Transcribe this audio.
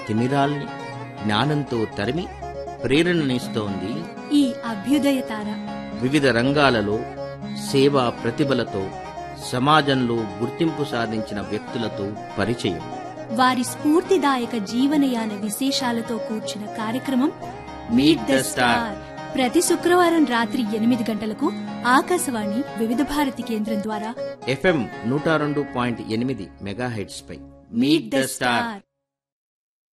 తిమిరాల్ని జ్ఞానంతో తరిమి ప్రేరణనిస్తోంది ఈ అభ్యుదయ తార. వివిధ రంగాలలో సేవా ప్రతిభలతో సమాజంలో గుర్తింపు సాధించిన వ్యక్తులతో పరిచయం, వారి స్ఫూర్తిదాయక జీవనయాన విశేషాలతో కూర్చున్న కార్యక్రమం మీట్ ద స్టార్. ప్రతి శుక్రవారం రాత్రి 8 గంటలకు ఆకాశవాణి వివిధ భారతి కేంద్రం ద్వారా FM 102.8 megahertz pi meet the star.